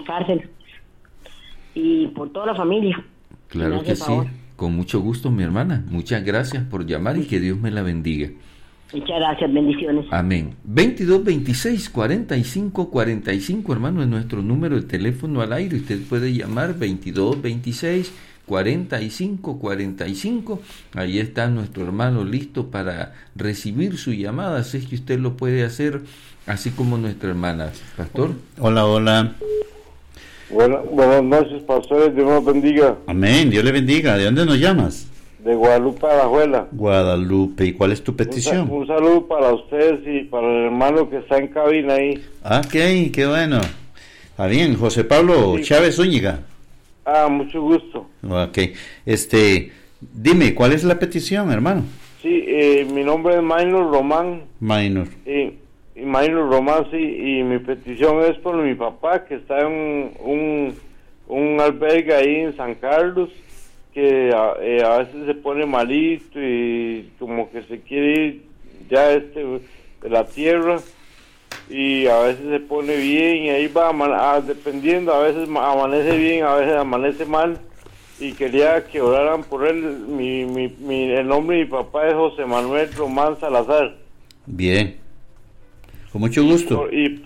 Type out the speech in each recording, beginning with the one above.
cárcel. Y por toda la familia. Claro que sí, con mucho gusto, mi hermana. Muchas gracias por llamar y que Dios me la bendiga. Muchas gracias, bendiciones. Amén. 2226-4545, hermano, es nuestro número de teléfono al aire. Usted puede llamar 2226-4545. Ahí está nuestro hermano listo para recibir su llamada. Así es que usted lo puede hacer, así como nuestra hermana. Pastor. Hola, hola. Buenas noches, pastores, Dios nos bendiga. Amén, Dios le bendiga. ¿De dónde nos llamas? De Guadalupe, Alajuela. Guadalupe, ¿y cuál es tu petición? Un saludo para ustedes y para el hermano que está en cabina ahí. Ok, qué bueno. Está bien, José Pablo Chávez Zúñiga. Mucho gusto. Ok, dime, ¿cuál es la petición, hermano? Sí, mi nombre es Maynor Román. Maynor. Maynor Román, sí, y mi petición es por mi papá, que está en un albergue ahí en San Carlos, que a veces se pone malito y como que se quiere ir ya de la tierra, y a veces se pone bien y ahí va dependiendo, a veces amanece bien, a veces amanece mal, y quería que oraran por él. El nombre de mi papá es José Manuel Román Salazar. Bien, con mucho gusto.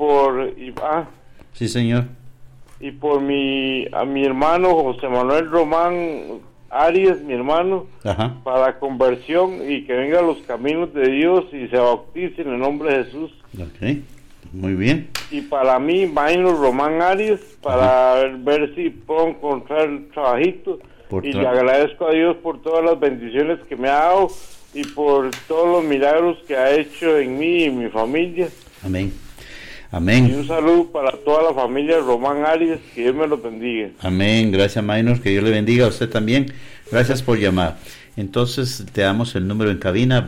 Sí, señor. Y por a mi hermano José Manuel Román Arias, mi hermano, Ajá. Para conversión y que venga a los caminos de Dios y se bautice en el nombre de Jesús. Ok, muy bien. Y para mí, Maynor Román Arias, para ver si puedo encontrar el trabajito. Le agradezco a Dios por todas las bendiciones que me ha dado y por todos los milagros que ha hecho en mí y mi familia. Amén. Amén. Y un saludo para toda la familia Román Arias, que Dios me los bendiga. Amén, gracias Maynor, que Dios le bendiga a usted también. Gracias por llamar. Entonces te damos el número en cabina,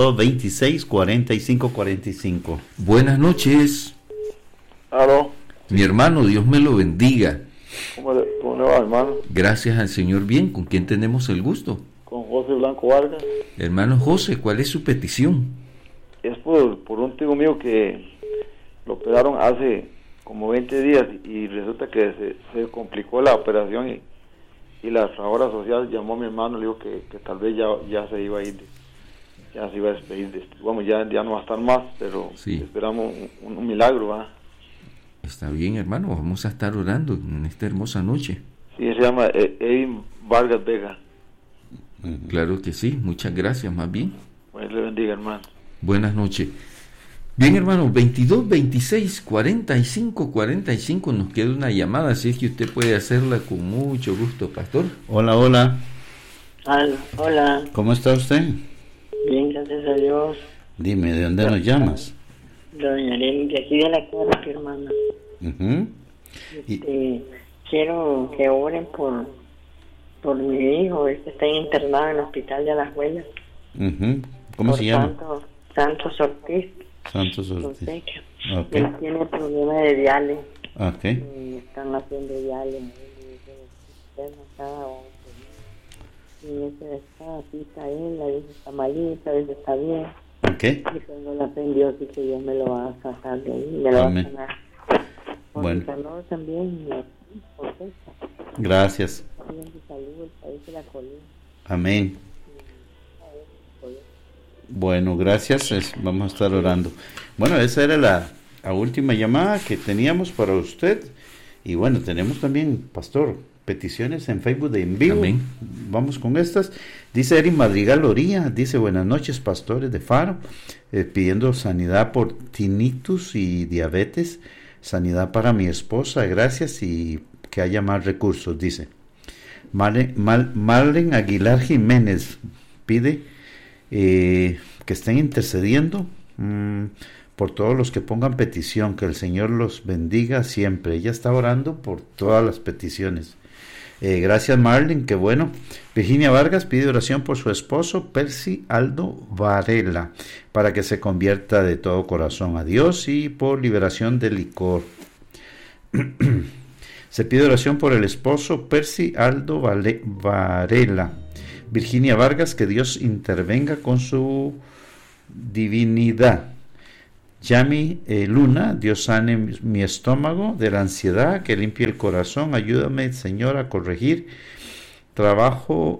2226-4545. Buenas noches. ¿Aló? Mi hermano, Dios me lo bendiga. ¿Cómo le va, hermano? Gracias al Señor. Bien, ¿con quién tenemos el gusto? Con José Blanco Vargas. Hermano José, ¿cuál es su petición? Es por un tío mío que lo operaron hace como 20 días y resulta que se complicó la operación y la trabajadora social llamó a mi hermano, le dijo que tal vez ya se iba a ir, ya se iba a despedir. Bueno, ya no va a estar más, pero sí. Esperamos un milagro, ¿verdad? Está bien, hermano, vamos a estar orando en esta hermosa noche. Sí, se llama Edwin Vargas Vega. Claro que sí, muchas gracias, más bien. Pues le bendiga, hermano. Buenas noches. Bien, hermano, 2226-4545, nos queda una llamada, así es que usted puede hacerla con mucho gusto, pastor. Hola, hola. Hola. ¿Cómo está usted? Bien, gracias a Dios. Dime, ¿de dónde nos llamas? Doña Arely, de aquí de la casa, hermana. Quiero que oren por mi hijo, que está internado en el hospital de Alajuela. ¿Cómo se llama? Santos Ortiz. Santos Ortiz. Okay. Él tiene problema de diálisis. Okay. Están haciendo diálisis. Y cada cita él, a veces está malita, a veces está bien. Okay. Y cuando la aprendió, así que Dios me lo va a sacar de ahí, me lo va a sanar. Bueno. Por también, gracias. Amén. Bueno, gracias. Vamos a estar orando. Bueno, esa era la última llamada que teníamos para usted. Y bueno, tenemos también, pastor, peticiones en Facebook de en vivo. Amén. Vamos con estas. Dice Eri Madrigal Loría, dice: buenas noches, pastores de Faro, pidiendo sanidad por tinnitus y diabetes, sanidad para mi esposa, gracias, y que haya más recursos, dice. Marlen Aguilar Jiménez pide que estén intercediendo por todos los que pongan petición, que el Señor los bendiga siempre. Ella está orando por todas las peticiones. Gracias, Marlene, qué bueno. Virginia Vargas pide oración por su esposo Percy Aldo Varela, para que se convierta de todo corazón a Dios, y por liberación del licor. Se pide oración por el esposo Percy Aldo Varela. Virginia Vargas, que Dios intervenga con su divinidad. Yami Luna, Dios sane mi estómago de la ansiedad, que limpie el corazón, ayúdame, Señor, a corregir trabajo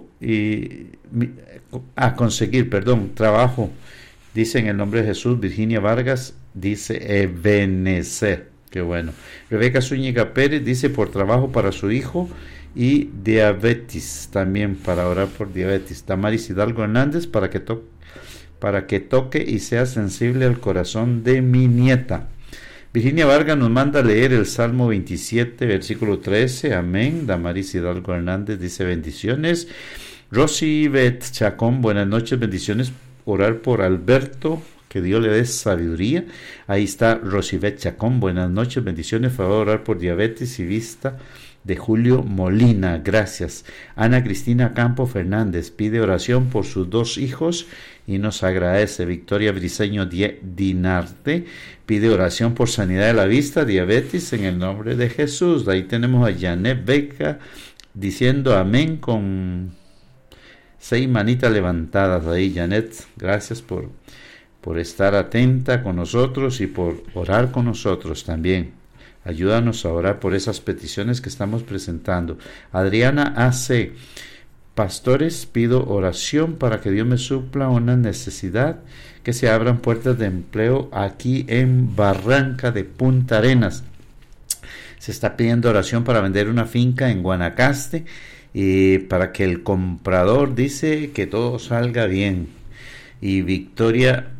a conseguir trabajo, dice en el nombre de Jesús. Virginia Vargas dice Ebenezer, qué bueno. Rebeca Zúñiga Pérez dice por trabajo para su hijo y diabetes, también para orar por diabetes. Damaris Hidalgo Hernández para que toque y sea sensible al corazón de mi nieta. Virginia Vargas nos manda a leer el Salmo 27, versículo 13, amén. Damaris Hidalgo Hernández dice bendiciones. Rosy Bet Chacón, buenas noches, bendiciones, orar por Alberto, que Dios le dé sabiduría. Ahí está Rosy Bet Chacón, buenas noches, bendiciones, favor orar por diabetes y vista, de Julio Molina, gracias. Ana Cristina Campo Fernández pide oración por sus 2 hijos y nos agradece. Victoria Briceño Dinarte pide oración por sanidad de la vista, diabetes, en el nombre de Jesús. De ahí tenemos a Janet Beca diciendo amén con 6 manitas levantadas. Ahí, Janet, gracias por estar atenta con nosotros y por orar con nosotros también. Ayúdanos a orar por esas peticiones que estamos presentando. Adriana AC, pastores, pido oración para que Dios me supla una necesidad, que se abran puertas de empleo aquí en Barranca de Punta Arenas. Se está pidiendo oración para vender una finca en Guanacaste y para que el comprador dice que todo salga bien. Y Victoria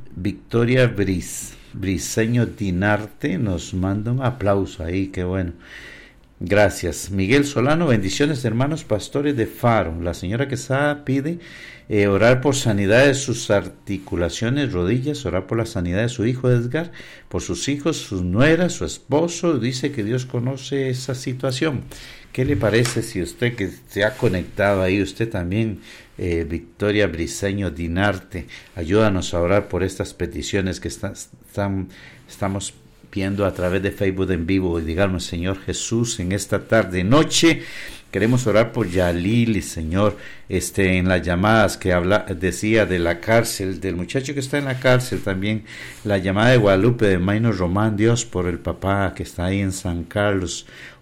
Briceño Dinarte nos manda un aplauso ahí, qué bueno. Gracias. Miguel Solano, bendiciones hermanos pastores de Faro. La señora Quesada pide orar por sanidad de sus articulaciones, rodillas, orar por la sanidad de su hijo Edgar, por sus hijos, sus nueras, su esposo. Dice que Dios conoce esa situación. ¿Qué le parece si usted que se ha conectado ahí, usted también, Victoria Briceño Dinarte, ayúdanos a orar por estas peticiones que estamos viendo a través de Facebook en vivo? Y digamos, Señor Jesús, en esta tarde, noche, queremos orar por Yalili, Señor, en las llamadas que decía de la cárcel, del muchacho que está en la cárcel, también la llamada de Guadalupe, de Maino Román, Dios, por el papá que está ahí en San Carlos,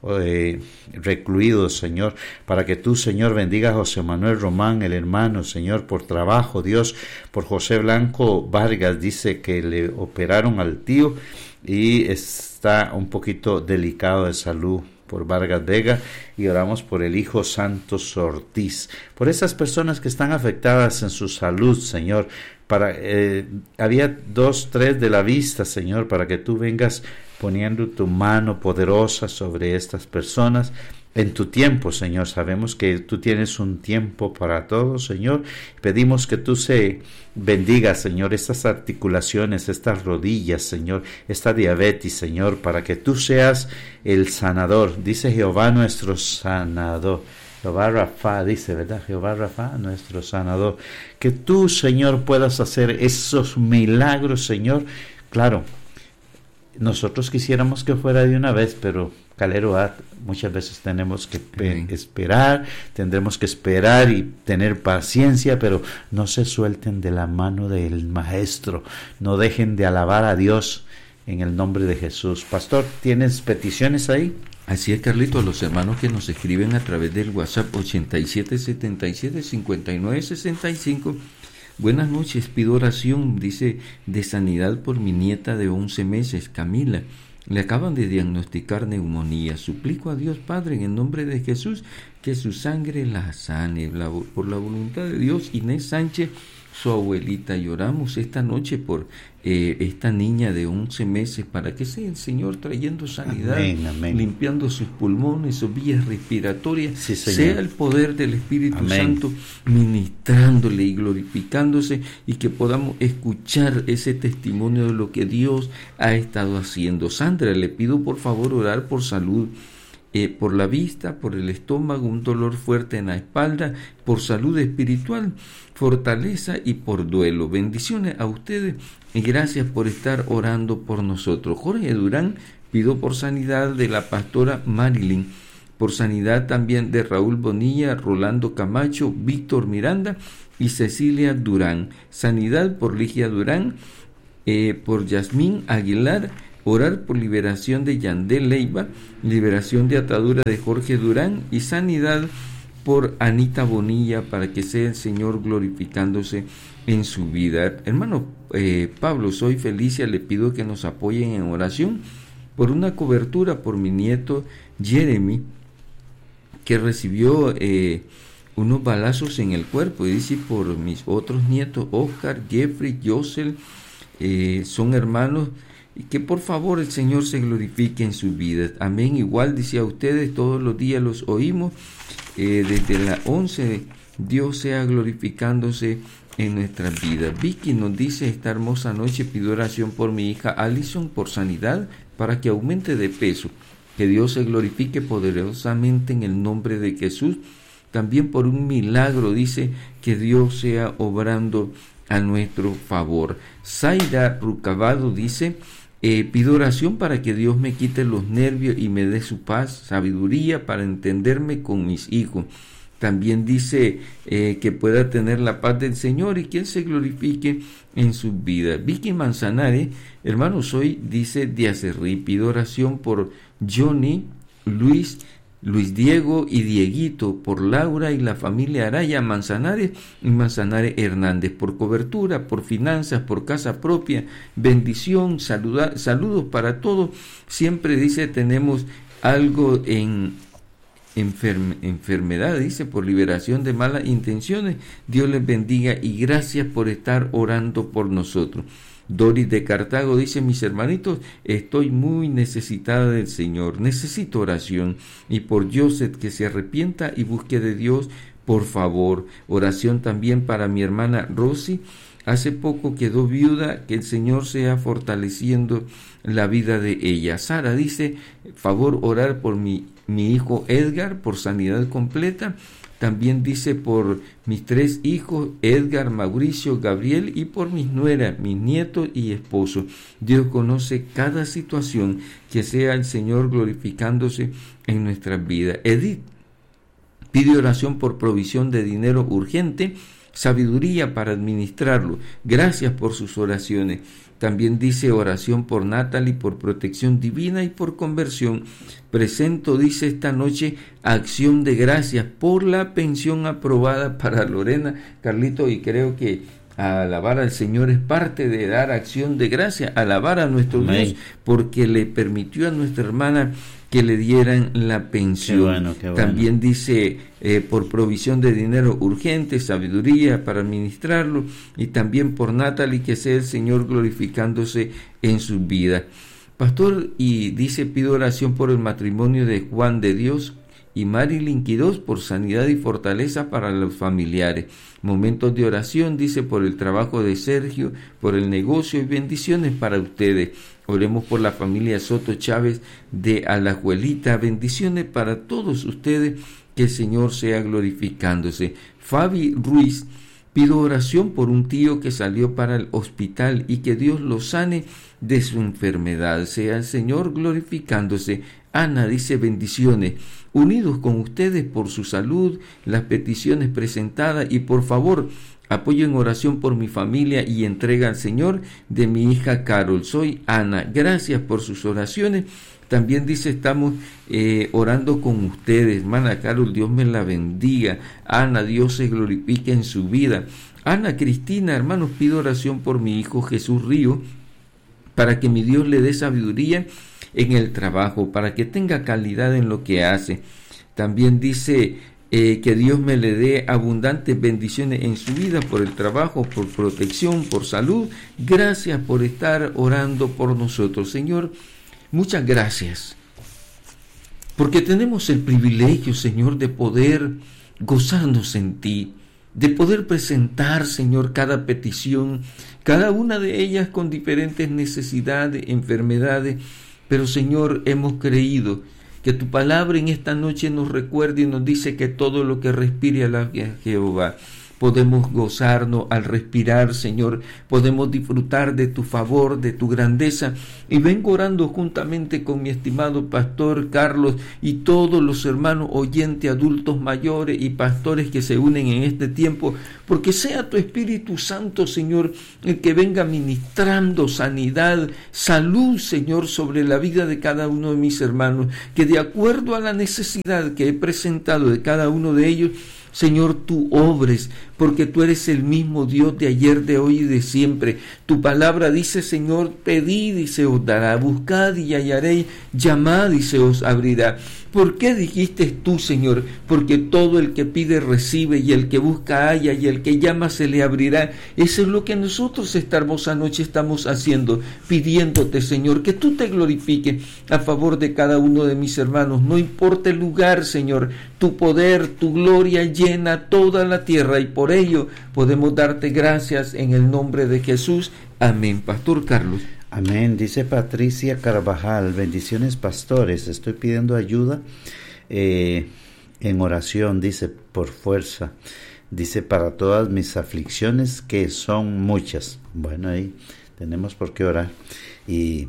recluido, Señor, para que tú, Señor, bendiga a José Manuel Román, el hermano, Señor, por trabajo, Dios, por José Blanco Vargas, dice que le operaron al tío y está un poquito delicado de salud, por Vargas Vega, y oramos por el hijo Santos Ortiz, por esas personas que están afectadas en su salud, Señor, había 2, 3 de la vista, Señor, para que tú vengas poniendo tu mano poderosa sobre estas personas en tu tiempo, Señor. Sabemos que tú tienes un tiempo para todo, Señor. Pedimos que tú se bendiga, Señor, estas articulaciones, estas rodillas, Señor, esta diabetes, Señor, para que tú seas el sanador. Dice Jehová nuestro sanador. Jehová Rafa, dice, ¿verdad? Jehová Rafa, nuestro sanador. Que tú, Señor, puedas hacer esos milagros, Señor. Claro, nosotros quisiéramos que fuera de una vez, pero Calero, muchas veces tenemos que tendremos que esperar y tener paciencia, pero no se suelten de la mano del Maestro, no dejen de alabar a Dios en el nombre de Jesús. Pastor, ¿tienes peticiones ahí? Así es, Carlito, a los hermanos que nos escriben a través del WhatsApp 8777-5965. Buenas noches, pido oración, dice, de sanidad por mi nieta de 11 meses, Camila. Le acaban de diagnosticar neumonía. Suplico a Dios Padre en el nombre de Jesús que su sangre la sane. Por la voluntad de Dios, Inés Sánchez, su abuelita. Lloramos esta noche por esta niña de 11 meses, para que sea el Señor trayendo sanidad, amén, amén, limpiando sus pulmones, sus vías respiratorias, sí, sea el poder del Espíritu Santo ministrándole y glorificándose, y que podamos escuchar ese testimonio de lo que Dios ha estado haciendo. Sandra, le pido por favor orar por salud, por la vista, por el estómago, un dolor fuerte en la espalda, por salud espiritual, fortaleza y por duelo. Bendiciones a ustedes y gracias por estar orando por nosotros. Jorge Durán, pido por sanidad de la pastora Marilyn, por sanidad también de Raúl Bonilla, Rolando Camacho, Víctor Miranda y Cecilia Durán. Sanidad por Ligia Durán, por Yasmín Aguilar, orar por liberación de Yandel Leiva, liberación de atadura de Jorge Durán y sanidad por Anita Bonilla, para que sea el Señor glorificándose en su vida. Hermano Pablo, soy Felicia, le pido que nos apoyen en oración por una cobertura por mi nieto Jeremy, que recibió unos balazos en el cuerpo, y dice por mis otros nietos, Oscar, Jeffrey, Josel, son hermanos, y que por favor el Señor se glorifique en sus vidas. Amén. Igual dice a ustedes, todos los días los oímos, desde las 11, Dios sea glorificándose en nuestras vidas. Vicky nos dice, esta hermosa noche pido oración por mi hija Allison, por sanidad, para que aumente de peso, que Dios se glorifique poderosamente en el nombre de Jesús. También por un milagro, dice, que Dios sea obrando a nuestro favor. Zaira Rucabado dice, pido oración para que Dios me quite los nervios y me dé su paz, sabiduría para entenderme con mis hijos. También dice que pueda tener la paz del Señor y que Él se glorifique en sus vidas. Vicky Manzanares, hermano, soy, dice, de Acerrí, pido oración por Johnny, Luis Diego y Dieguito, por Laura y la familia Araya Manzanares y Manzanares Hernández, por cobertura, por finanzas, por casa propia, bendición, saludos para todos. Siempre dice, tenemos algo en enfermedad, dice, por liberación de malas intenciones. Dios les bendiga y gracias por estar orando por nosotros. Doris de Cartago dice, mis hermanitos, estoy muy necesitada del Señor, necesito oración, y por Joseph, que se arrepienta y busque de Dios, por favor. Oración también para mi hermana Rosy, hace poco quedó viuda, que el Señor sea fortaleciendo la vida de ella. Sara dice, favor orar por mi hijo Edgar, por sanidad completa. También dice por mis 3 hijos, Edgar, Mauricio, Gabriel, y por mis nueras, mis nietos y esposo. Dios conoce cada situación, que sea el Señor glorificándose en nuestras vidas. Edith pide oración por provisión de dinero urgente, sabiduría para administrarlo. Gracias por sus oraciones. También dice oración por Natalie, por protección divina y por conversión. Presento, dice, esta noche acción de gracias por la pensión aprobada para Lorena. Carlito, y creo que alabar al Señor es parte de dar acción de gracias, alabar a nuestro Dios, porque le permitió a nuestra hermana que le dieran la pensión. Qué bueno. También dice por provisión de dinero urgente, sabiduría para administrarlo, y también por Natalie, que sea el Señor glorificándose en su vida. Pastor, y dice, pido oración por el matrimonio de Juan de Dios y Marilyn Quirós, por sanidad y fortaleza para los familiares. Momentos de oración, dice, por el trabajo de Sergio, por el negocio, y bendiciones para ustedes. Oremos por la familia Soto Chávez de Alajuelita. Bendiciones para todos ustedes, que el Señor sea glorificándose. Fabi Ruiz, pido oración por un tío que salió para el hospital y que Dios lo sane de su enfermedad. Sea el Señor glorificándose. Ana dice, bendiciones, unidos con ustedes por su salud, las peticiones presentadas, y por favor, apoyo en oración por mi familia y entrega al Señor de mi hija Carol. Soy Ana. Gracias por sus oraciones. También dice, estamos orando con ustedes. Hermana Carol, Dios me la bendiga. Ana, Dios se glorifique en su vida. Ana Cristina, hermanos, pido oración por mi hijo Jesús Río, para que mi Dios le dé sabiduría en el trabajo, para que tenga calidad en lo que hace. También dice que Dios me le dé abundantes bendiciones en su vida, por el trabajo, por protección, por salud. Gracias por estar orando por nosotros, Señor. Muchas gracias, porque tenemos el privilegio, Señor, de poder gozarnos en ti, de poder presentar, Señor, cada petición, cada una de ellas con diferentes necesidades, enfermedades, pero, Señor, hemos creído que tu palabra en esta noche nos recuerda y nos dice que todo lo que respire alabe a Jehová. podemos gozarnos al respirar, Señor, podemos disfrutar de tu favor, de tu grandeza. Y vengo orando juntamente con mi estimado pastor Carlos y todos los hermanos oyentes, adultos mayores y pastores que se unen en este tiempo, porque sea tu Espíritu Santo, Señor, el que venga ministrando sanidad, salud, Señor, sobre la vida de cada uno de mis hermanos, que de acuerdo a la necesidad que he presentado de cada uno de ellos, Señor, tú obres, porque tú eres el mismo Dios de ayer, de hoy y de siempre. Tu palabra dice, Señor, pedid y se os dará, buscad y hallaréis, llamad y se os abrirá. ¿Por qué dijiste tú, Señor? Porque todo el que pide recibe, y el que busca halla, y el que llama se le abrirá. Eso es lo que nosotros esta hermosa noche estamos haciendo, pidiéndote, Señor, que tú te glorifiques a favor de cada uno de mis hermanos. No importa el lugar, Señor, tu poder, tu gloria llena toda la tierra, y por ello podemos darte gracias en el nombre de Jesús. Amén. Pastor Carlos. Amén. Dice Patricia Carvajal: bendiciones, pastores, estoy pidiendo ayuda en oración, dice, por fuerza, dice, para todas mis aflicciones, que son muchas. Bueno, ahí tenemos por qué orar. Y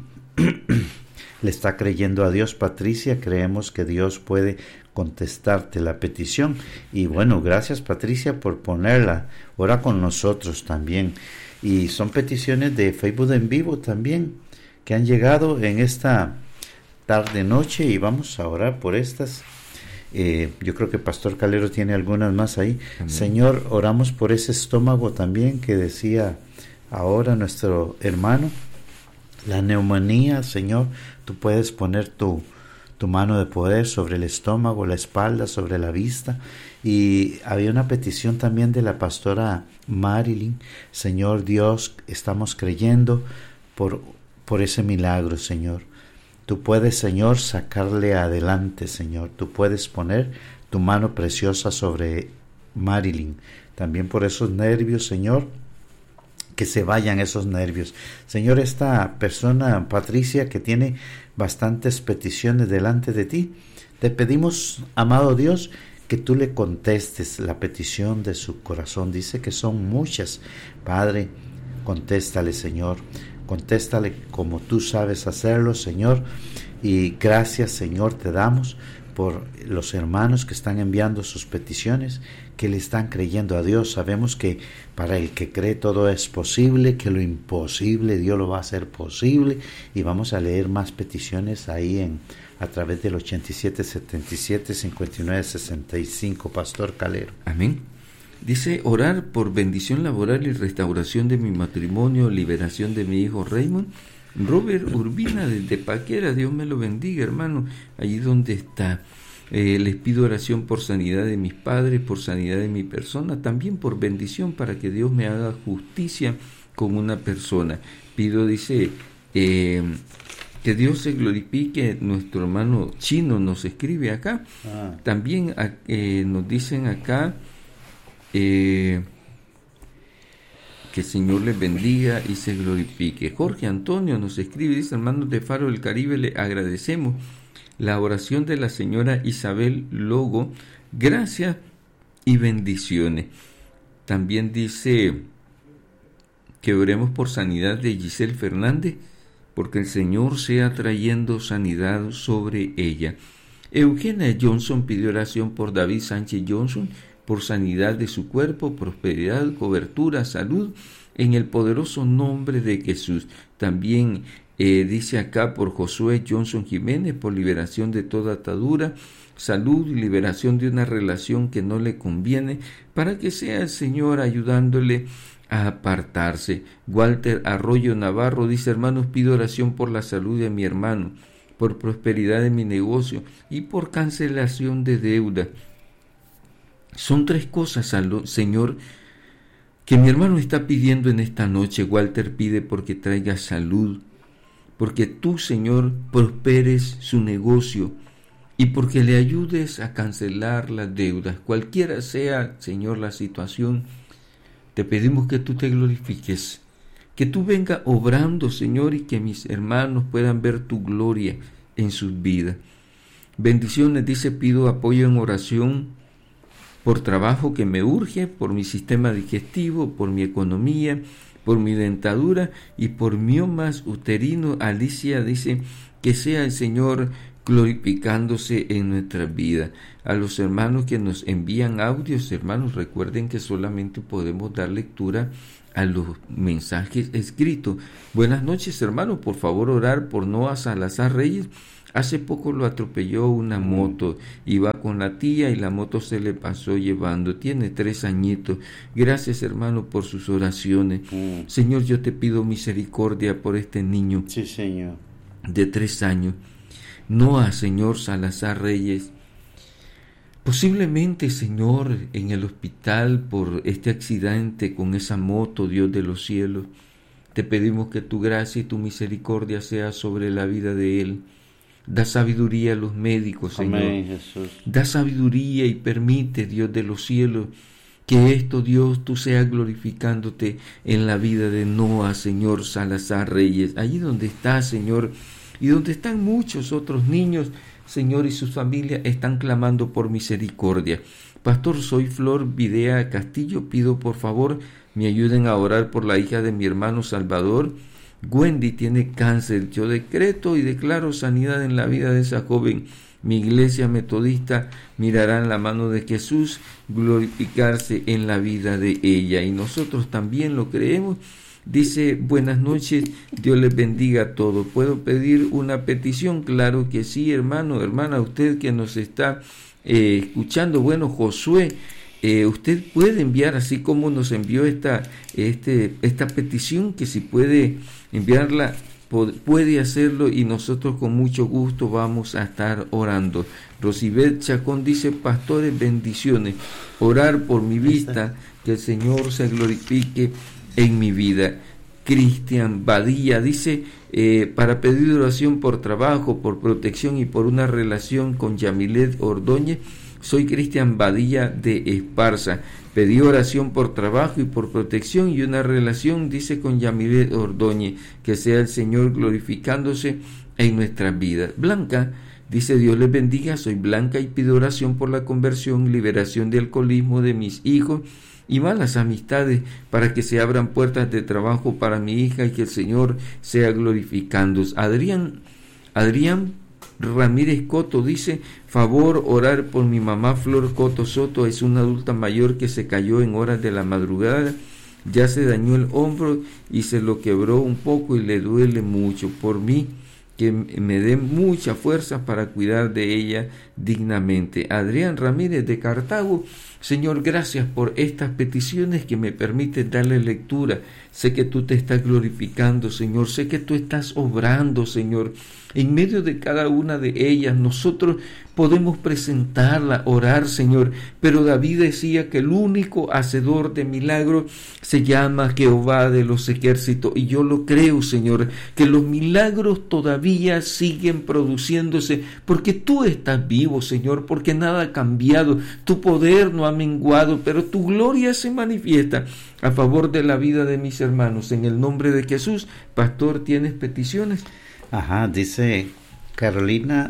le está creyendo a Dios, Patricia. Creemos que Dios puede contestarte la petición. Y bueno, gracias, Patricia, por ponerla. Ora con nosotros también. Y son peticiones de Facebook en vivo también, que han llegado en esta tarde noche, y vamos a orar por estas. Yo creo que Pastor Calero tiene algunas más ahí. Amén. Señor, oramos por ese estómago también que decía ahora nuestro hermano, la neumonía. Señor, tú puedes poner tu mano de poder sobre el estómago, la espalda, sobre la vista. Y había una petición también de la pastora Marilyn. Señor Dios, estamos creyendo por ese milagro, Señor. Tú puedes, Señor, sacarle adelante, Señor. Tú puedes poner tu mano preciosa sobre Marilyn. También por esos nervios, Señor, que se vayan esos nervios. Señor, esta persona, Patricia, que tiene bastantes peticiones delante de ti, te pedimos, amado Dios, que tú le contestes la petición de su corazón. Dice que son muchas. Padre, contéstale, Señor. Contéstale como tú sabes hacerlo, Señor. Y gracias, Señor, te damos por los hermanos que están enviando sus peticiones, que le están creyendo a Dios. Sabemos que para el que cree todo es posible, que lo imposible Dios lo va a hacer posible. Y vamos a leer más peticiones ahí a través del 8777-5965, Pastor Calero. Amén. Dice, orar por bendición laboral y restauración de mi matrimonio, liberación de mi hijo Raymond. Robert Urbina desde Paquera, Dios me lo bendiga, hermano, allí donde está. Les pido oración por sanidad de mis padres, por sanidad de mi persona, también por bendición para que Dios me haga justicia con una persona. Pido, dice, que Dios se glorifique. Nuestro hermano Chino nos escribe acá. También nos dicen acá que el Señor les bendiga y se glorifique. Jorge Antonio nos escribe, dice, hermanos de Faro del Caribe, le agradecemos la oración de la señora Isabel Logo, gracias y bendiciones. También dice que oremos por sanidad de Giselle Fernández, porque el Señor sea trayendo sanidad sobre ella. Eugenia Johnson pidió oración por David Sánchez Johnson, por sanidad de su cuerpo, prosperidad, cobertura, salud, en el poderoso nombre de Jesús. También dice acá por Josué Johnson Jiménez, por liberación de toda atadura, salud y liberación de una relación que no le conviene, para que sea el Señor ayudándole a apartarse. Walter Arroyo Navarro dice, hermanos, pido oración por la salud de mi hermano, por prosperidad de mi negocio y por cancelación de deuda. Son tres cosas, Señor, que mi hermano está pidiendo en esta noche. Walter pide porque traiga salud, porque tú, Señor, prosperes su negocio y porque le ayudes a cancelar las deudas. Cualquiera sea, Señor, la situación, te pedimos que tú te glorifiques, que tú vengas obrando, Señor, y que mis hermanos puedan ver tu gloria en sus vidas. Bendiciones, dice, pido apoyo en oración por trabajo que me urge, por mi sistema digestivo, por mi economía, por mi dentadura y por miomas uterino. Alicia dice que sea el Señor glorificándose en nuestra vida. A los hermanos que nos envían audios, hermanos, recuerden que solamente podemos dar lectura a los mensajes escritos. Buenas noches, hermanos, por favor orar por Noah Salazar Reyes. Hace poco lo atropelló una moto, iba con la tía y la moto se le pasó llevando, tiene 3 añitos. Gracias, hermano, por sus oraciones. Señor, yo te pido misericordia por este niño. Sí, Señor. De 3 años. Noah, Señor Salazar Reyes, posiblemente, Señor, en el hospital por este accidente con esa moto, Dios de los cielos, te pedimos que tu gracia y tu misericordia sea sobre la vida de él. Da sabiduría a los médicos, Señor. Amén, Jesús. Da sabiduría y permite, Dios de los cielos, que esto, Dios, tú seas glorificándote en la vida de Noah, Señor Salazar Reyes. Allí donde está, Señor, y donde están muchos otros niños, Señor, y sus familias están clamando por misericordia. Pastor, soy Flor Videa Castillo. Pido por favor me ayuden a orar por la hija de mi hermano Salvador. Wendy tiene cáncer. Yo decreto y declaro sanidad en la vida de esa joven. Mi iglesia metodista mirará en la mano de Jesús glorificarse en la vida de ella. Y nosotros también lo creemos. Dice, buenas noches, Dios les bendiga a todos. ¿Puedo pedir una petición? Claro que sí, hermano, hermana, usted que nos está escuchando. Bueno, Josué, usted puede enviar, así como nos envió esta petición, que si puede enviarla, puede hacerlo y nosotros con mucho gusto vamos a estar orando. Rosibet Chacón dice, pastores, bendiciones, orar por mi vista, que el Señor se glorifique en mi vida. Cristian Badilla dice, para pedir oración por trabajo, por protección y por una relación con Yamilet Ordóñez. Soy Cristian Badilla de Esparza. Pedí oración por trabajo y por protección y una relación, dice, con Yamilet Ordóñez. Que sea el Señor glorificándose en nuestras vidas. Blanca dice, Dios les bendiga, soy Blanca y pido oración por la conversión, liberación de alcoholismo de mis hijos y malas amistades, para que se abran puertas de trabajo para mi hija y que el Señor sea glorificándose. Adrián Ramírez Coto dice, favor orar por mi mamá Flor Coto Soto, es una adulta mayor que se cayó en horas de la madrugada, ya se dañó el hombro y se lo quebró un poco y le duele mucho. Por mí, que me dé mucha fuerza para cuidar de ella dignamente. Adrián Ramírez de Cartago, Señor, gracias por estas peticiones que me permiten darle lectura. Sé que tú te estás glorificando, Señor. Sé que tú estás obrando, Señor. En medio de cada una de ellas, nosotros podemos presentarla, orar, Señor. Pero David decía que el único hacedor de milagros se llama Jehová de los ejércitos. Y yo lo creo, Señor, que los milagros todavía siguen produciéndose porque tú estás vivo, Señor, porque nada ha cambiado. Tu poder no ha menguado, pero tu gloria se manifiesta a favor de la vida de mis hermanos. En el nombre de Jesús. Pastor, ¿tienes peticiones? Ajá, dice Carolina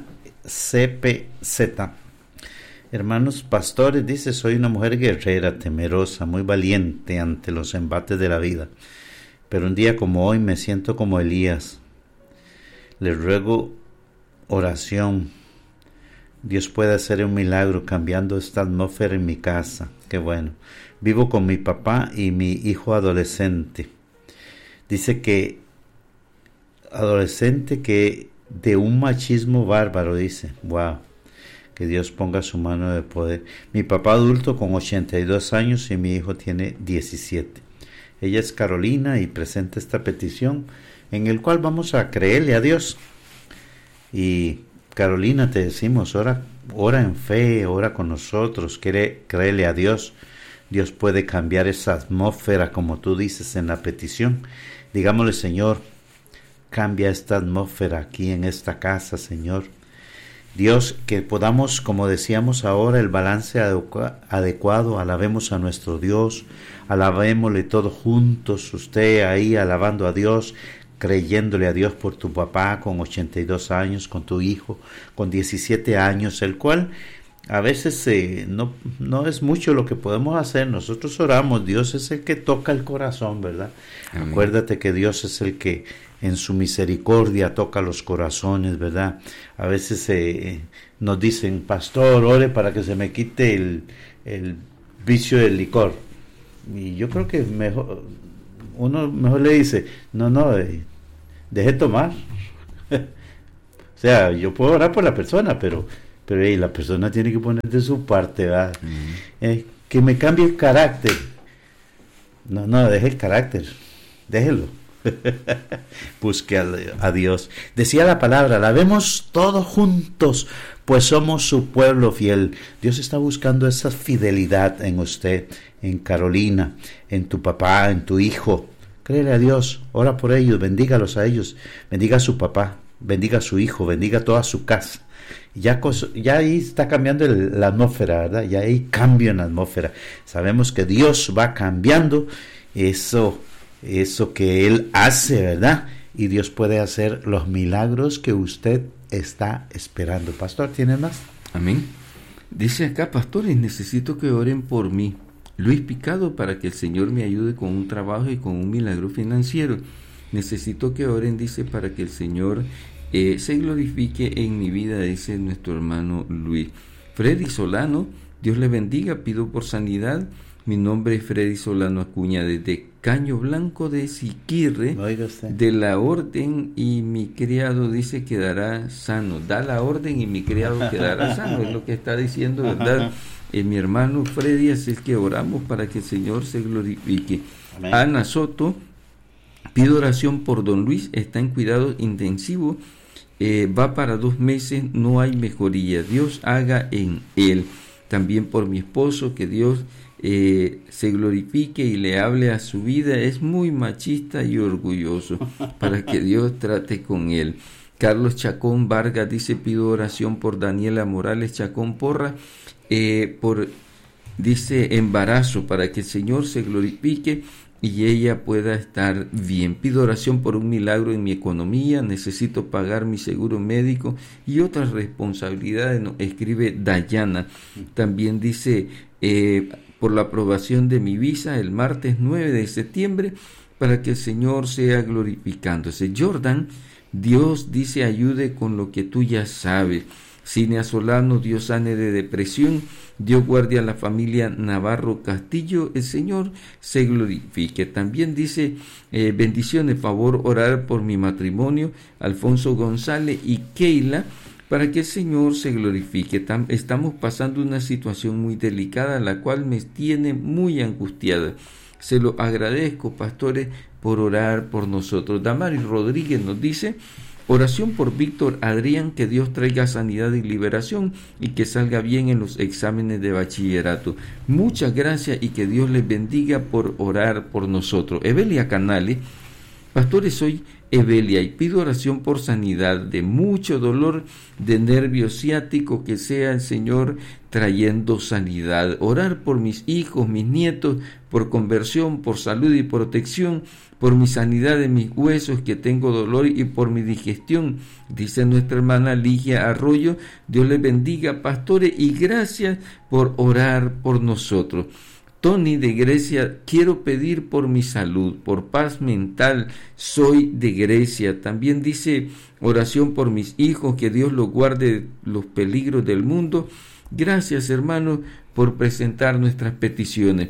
CPZ. Hermanos pastores, dice, soy una mujer guerrera, temerosa, muy valiente ante los embates de la vida. Pero un día como hoy me siento como Elías. Les ruego oración. Dios puede hacer un milagro cambiando esta atmósfera en mi casa. Qué bueno. Vivo con mi papá y mi hijo adolescente. Dice que adolescente que de un machismo bárbaro, dice. Wow. Que Dios ponga su mano de poder. Mi papá adulto con 82 años y mi hijo tiene 17. Ella es Carolina y presenta esta petición en el cual vamos a creerle a Dios. Y Carolina, te decimos, ora en fe, ora con nosotros, créele a Dios. Dios puede cambiar esa atmósfera como tú dices en la petición. Digámosle, Señor, cambia esta atmósfera aquí en esta casa, Señor. Dios, que podamos, como decíamos ahora, el balance adecuado, alabemos a nuestro Dios, alabémosle todos juntos, usted ahí alabando a Dios, creyéndole a Dios por tu papá con 82 años, con tu hijo con 17 años, el cual a veces no es mucho lo que podemos hacer. Nosotros oramos, Dios es el que toca el corazón, ¿verdad? Amén. Acuérdate que Dios es el que en su misericordia toca los corazones, ¿verdad? A veces nos dicen, pastor, ore para que se me quite el vicio del licor. Y yo creo que uno mejor le dice, deje tomar. O sea, yo puedo orar por la persona, pero la persona tiene que poner de su parte, ¿verdad? Que me cambie el carácter. No, deje el carácter, déjelo. Busque a Dios. Decía la palabra, alabemos todos juntos, pues somos su pueblo fiel. Dios está buscando esa fidelidad en usted, en Carolina, en tu papá, en tu hijo. Créele a Dios, ora por ellos, bendígalos a ellos, bendiga a su papá, bendiga a su hijo, bendiga toda su casa. Ya ahí está cambiando la atmósfera, ¿verdad? Ya hay cambio en la atmósfera. Sabemos que Dios va cambiando eso que Él hace, ¿verdad? Y Dios puede hacer los milagros que usted está esperando. Pastor, ¿tiene más? Amén. Dice acá, pastores, necesito que oren por mí. Luis Picado, para que el Señor me ayude con un trabajo y con un milagro financiero. Necesito que oren, dice, para que el Señor se glorifique en mi vida, dice nuestro hermano Luis. Freddy Solano, Dios le bendiga, pido por sanidad. Mi nombre es Freddy Solano Acuña, desde Caño Blanco de Siquirre, de la orden, y mi criado dice quedará sano. Da la orden y mi criado quedará sano, es lo que está diciendo, ¿verdad? Mi hermano Freddy, así es que oramos para que el Señor se glorifique. Amén. Ana Soto, pido oración por don Luis, está en cuidado intensivo, va para 2 meses, no hay mejoría, Dios haga en él. También por mi esposo, que Dios se glorifique y le hable a su vida, es muy machista y orgulloso, para que Dios trate con él. Carlos Chacón Vargas dice, pido oración por Daniela Morales Chacón Porra, dice embarazo, para que el Señor se glorifique y ella pueda estar bien. Pido oración por un milagro en mi economía, necesito pagar mi seguro médico y otras responsabilidades, nos escribe Dayana. También dice por la aprobación de mi visa el martes 9 de septiembre, para que el Señor sea glorificándose. Jordan, Dios dice ayude con lo que tú ya sabes. Cinea Solano, Dios sane de depresión, Dios guarde a la familia Navarro Castillo, el Señor se glorifique. También dice bendiciones, favor orar por mi matrimonio, Alfonso González y Keila, para que el Señor se glorifique. Estamos pasando una situación muy delicada, la cual me tiene muy angustiada. Se lo agradezco, pastores, por orar por nosotros. Damaris Rodríguez nos dice, oración por Víctor Adrián, que Dios traiga sanidad y liberación y que salga bien en los exámenes de bachillerato. Muchas gracias y que Dios les bendiga por orar por nosotros. Evelia Canales, pastores, soy Evelia y pido oración por sanidad de mucho dolor de nervio ciático, que sea el Señor trayendo sanidad. Orar por mis hijos, mis nietos, por conversión, por salud y protección, por mi sanidad de mis huesos, que tengo dolor, y por mi digestión, dice nuestra hermana Ligia Arroyo. Dios les bendiga, pastores, y gracias por orar por nosotros. Tony de Grecia, quiero pedir por mi salud, por paz mental, soy de Grecia. También dice oración por mis hijos, que Dios los guarde de los peligros del mundo. Gracias, hermanos, por presentar nuestras peticiones.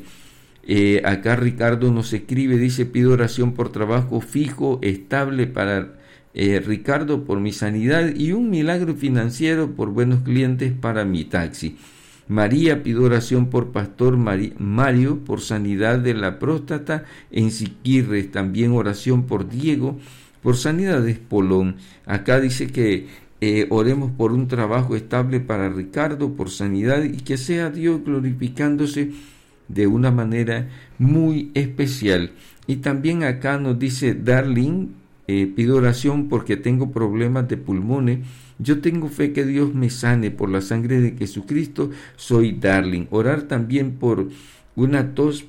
Acá Ricardo nos escribe, dice, pido oración por trabajo fijo, estable para Ricardo, por mi sanidad y un milagro financiero por buenos clientes para mi taxi. María, pido oración por pastor Mario, por sanidad de la próstata en Siquirre. También oración por Diego, por sanidad de espolón. Acá dice que oremos por un trabajo estable para Ricardo, por sanidad, y que sea Dios glorificándose de una manera muy especial. Y también acá nos dice Darling, pido oración porque tengo problemas de pulmones. Yo tengo fe que Dios me sane por la sangre de Jesucristo. Soy Darling. Orar también por una tos,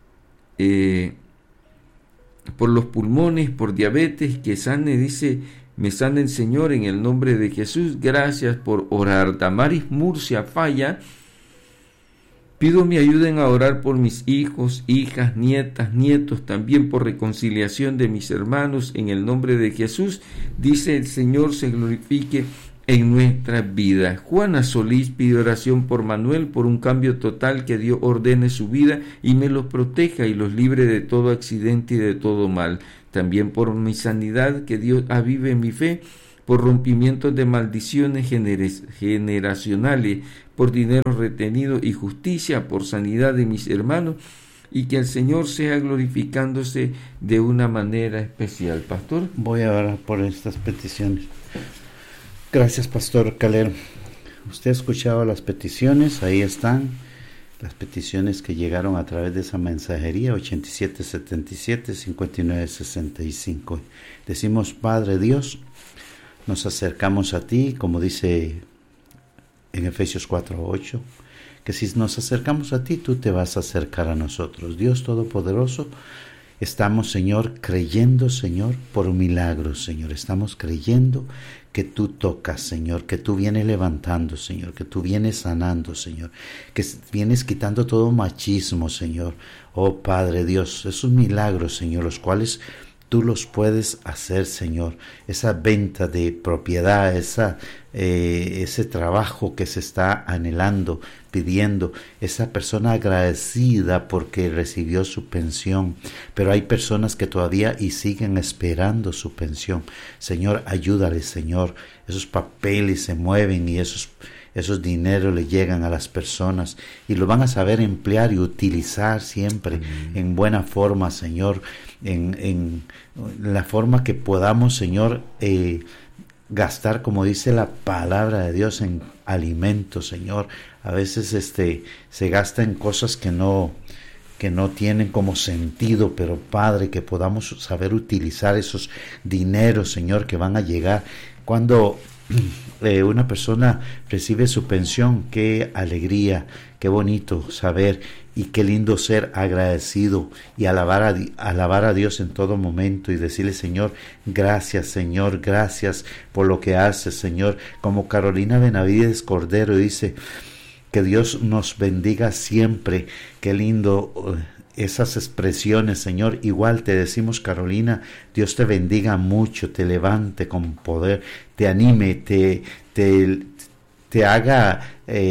por los pulmones, por diabetes, que sane, dice me sanen, Señor, en el nombre de Jesús. Gracias por orar. Damaris Murcia Falla, pido me ayuden a orar por mis hijos, hijas, nietas, nietos, también por reconciliación de mis hermanos, en el nombre de Jesús. Dice el Señor se glorifique en nuestras vidas. Juana Solís pide oración por Manuel, por un cambio total, que Dios ordene su vida y me los proteja y los libre de todo accidente y de todo mal. También por mi sanidad, que Dios avive mi fe, por rompimientos de maldiciones generacionales, por dinero retenido y justicia, por sanidad de mis hermanos, y que el Señor sea glorificándose de una manera especial. Pastor. Voy a orar por estas peticiones. Gracias, Pastor Calero. Usted ha escuchado las peticiones, ahí están las peticiones que llegaron a través de esa mensajería 8777-5965. Decimos, Padre Dios, nos acercamos a ti, como dice en Efesios 4:8, que si nos acercamos a ti, tú te vas a acercar a nosotros. Dios Todopoderoso, estamos, Señor, creyendo, Señor, por milagros, Señor. Estamos creyendo que tú tocas, Señor, que tú vienes levantando, Señor, que tú vienes sanando, Señor, que vienes quitando todo machismo, Señor. Oh Padre Dios, esos milagros, Señor, los cuales tú los puedes hacer, Señor. Esa venta de propiedad, ese trabajo que se está anhelando, pidiendo, esa persona agradecida porque recibió su pensión, pero hay personas que todavía y siguen esperando su pensión. Señor, ayúdales, Señor. Esos papeles se mueven y esos dineros le llegan a las personas y lo van a saber emplear y utilizar siempre en buena forma, Señor, en la forma que podamos, Señor, gastar, como dice la palabra de Dios, en alimentos, Señor. A veces se gasta en cosas que no tienen como sentido, pero Padre, que podamos saber utilizar esos dineros, Señor, que van a llegar cuando una persona recibe su pensión. Qué alegría, qué bonito saber y qué lindo ser agradecido y alabar a Dios en todo momento y decirle, Señor, gracias por lo que haces, Señor. Como Carolina Benavides Cordero dice, que Dios nos bendiga siempre. Qué lindo esas expresiones, Señor. Igual te decimos, Carolina, Dios te bendiga mucho, te levante con poder, te anime, te haga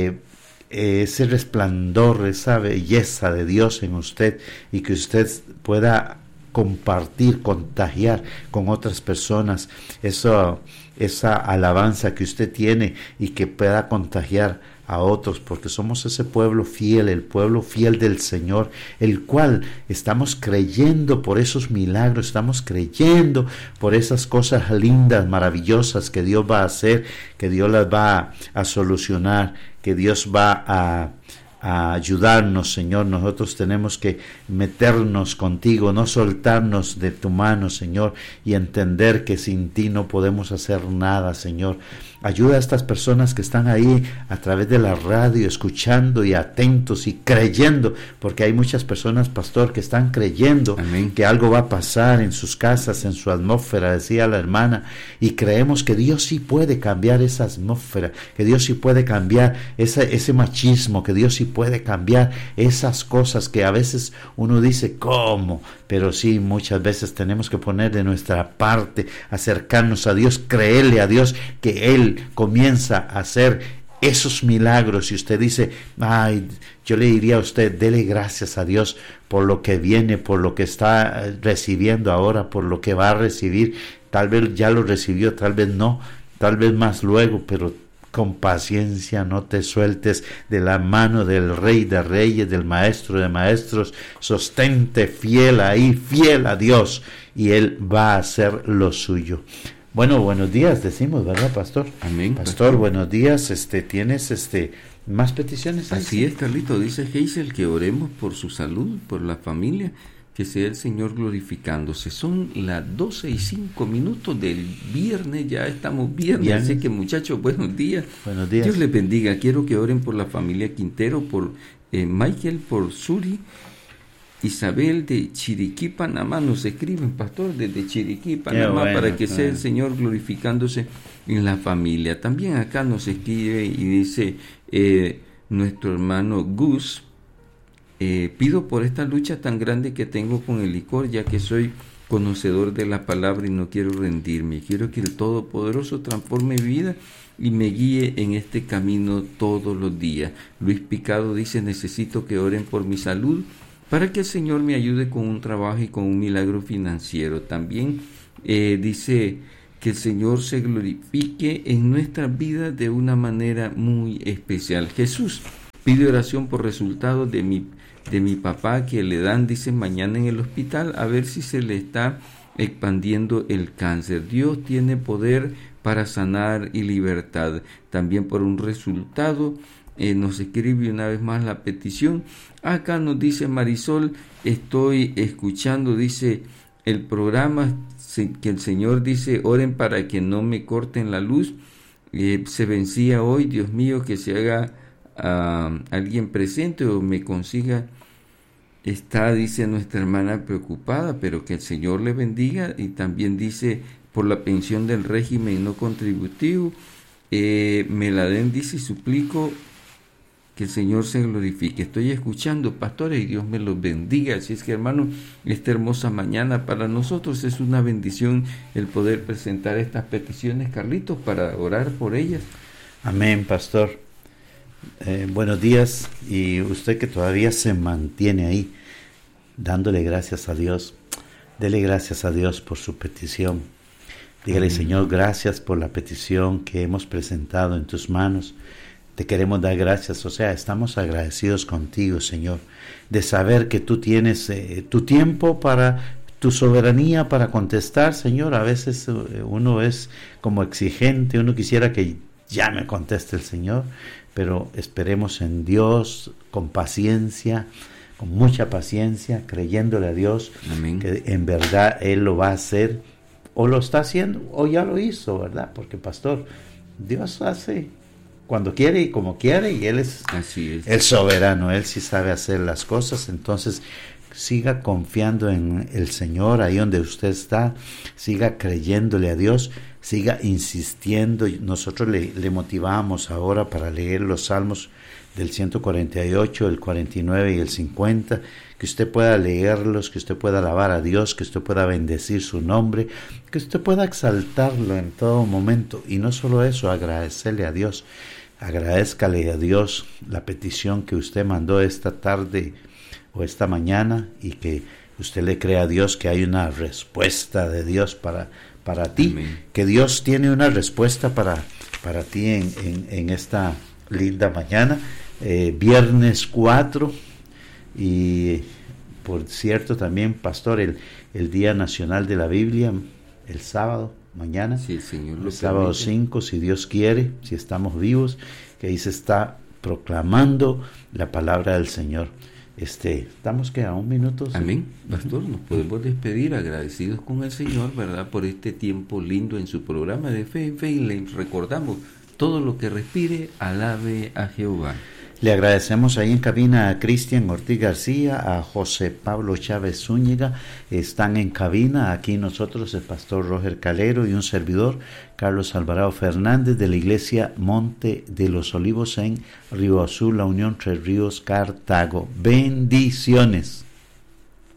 ese resplandor, esa belleza de Dios en usted, y que usted pueda compartir, contagiar con otras personas esa alabanza que usted tiene, y que pueda contagiar a otros, porque somos ese pueblo fiel, el pueblo fiel del Señor, el cual estamos creyendo por esos milagros, estamos creyendo por esas cosas lindas, maravillosas que Dios va a hacer, que Dios las va a solucionar, que Dios va a ayudarnos, Señor. Nosotros tenemos que meternos contigo, no soltarnos de tu mano, Señor, y entender que sin ti no podemos hacer nada, Señor. Ayuda a estas personas que están ahí a través de la radio, escuchando y atentos y creyendo, porque hay muchas personas, Pastor, que están creyendo que algo va a pasar en sus casas, en su atmósfera, decía la hermana, y creemos que Dios sí puede cambiar esa atmósfera, que Dios sí puede cambiar ese machismo, que Dios sí puede cambiar esas cosas que a veces uno dice, ¿cómo? Pero sí, muchas veces tenemos que poner de nuestra parte, acercarnos a Dios, creerle a Dios que Él comienza a hacer esos milagros. Y usted dice, yo le diría a usted, dele gracias a Dios por lo que viene, por lo que está recibiendo ahora, por lo que va a recibir. Tal vez ya lo recibió, tal vez no, tal vez más luego, pero con paciencia, no te sueltes de la mano del Rey de Reyes, del Maestro de Maestros. Sostente fiel ahí, fiel a Dios, y Él va a hacer lo suyo. Bueno, buenos días, decimos, ¿verdad, Pastor? Amén. Pastor, buenos días. ¿Tienes más peticiones? Así es, Carlito. Dice Geisel que oremos por su salud, por la familia, que sea el Señor glorificándose. Son las 12:05 del viernes, ya estamos viernes. Así que, muchachos, buenos días. Buenos días. Dios les bendiga. Quiero que oren por la familia Quintero, por Michael, por Suri, Isabel de Chiriquí, Panamá, nos escriben, pastor, desde Chiriquí, Panamá, bueno, para que sea el Señor glorificándose en la familia. También acá nos escribe y dice nuestro hermano Gus, pido por esta lucha tan grande que tengo con el licor, ya que soy conocedor de la palabra y no quiero rendirme. Quiero que el Todopoderoso transforme mi vida y me guíe en este camino todos los días. Luis Picado dice, necesito que oren por mi salud para que el Señor me ayude con un trabajo y con un milagro financiero. También dice que el Señor se glorifique en nuestras vidas de una manera muy especial. Jesús pide oración por resultados de mi papá, que le dan, dice, mañana en el hospital, a ver si se le está expandiendo el cáncer. Dios tiene poder para sanar y libertad. También por un resultado, nos escribe una vez más la petición. Acá nos dice Marisol, estoy escuchando, dice, el programa, que el Señor dice, oren para que no me corten la luz. Se vencía hoy, Dios mío, que se haga alguien presente o me consiga. Está, dice nuestra hermana, preocupada, pero que el Señor le bendiga. Y también dice, por la pensión del régimen no contributivo, me la den, dice, y suplico que el Señor se glorifique. Estoy escuchando, pastores, y Dios me los bendiga. Así es que, hermano, esta hermosa mañana para nosotros es una bendición el poder presentar estas peticiones, Carlitos, para orar por ellas. Amén, pastor. Buenos días, y usted que todavía se mantiene ahí, dándole gracias a Dios, dele gracias a Dios por su petición. Dígale, Señor, gracias por la petición que hemos presentado en tus manos. Te queremos dar gracias, o sea, estamos agradecidos contigo, Señor, de saber que tú tienes tu tiempo para tu soberanía para contestar, Señor. A veces uno es como exigente, uno quisiera que ya me conteste el Señor, pero esperemos en Dios con paciencia, con mucha paciencia, creyéndole a Dios. Amén. Que en verdad Él lo va a hacer, o lo está haciendo, o ya lo hizo, ¿verdad? Porque, pastor, Dios hace cuando quiere y como quiere, y Él es el soberano, Él sí sabe hacer las cosas. Entonces, siga confiando en el Señor ahí donde usted está, siga creyéndole a Dios, siga insistiendo. Nosotros le motivamos ahora para leer los salmos del 148, el 49 y el 50, que usted pueda leerlos, que usted pueda alabar a Dios, que usted pueda bendecir su nombre, que usted pueda exaltarlo en todo momento. Y no solo eso, agradecerle a Dios. Agradézcale a Dios la petición que usted mandó esta tarde o esta mañana, y que usted le crea a Dios que hay una respuesta de Dios para ti. Amén. Que Dios tiene una respuesta para ti en esta linda mañana, viernes 4, y por cierto también, pastor, el Día Nacional de la Biblia, el sábado, mañana, sí, Señor, el sábado 5, si Dios quiere, si estamos vivos, que ahí se está proclamando la palabra del Señor. Estamos que a un minuto. Amén, pastor, nos podemos despedir agradecidos con el Señor, ¿verdad?, por este tiempo lindo en su programa de Fe en Fe, y le recordamos, todo lo que respire, alabe a Jehová. Le agradecemos ahí en cabina a Cristian Ortiz García, a José Pablo Chávez Zúñiga, están en cabina. Aquí nosotros, el pastor Roger Calero y un servidor, Carlos Alvarado Fernández, de la iglesia Monte de los Olivos en Río Azul, La Unión, Tres Ríos, Cartago. Bendiciones.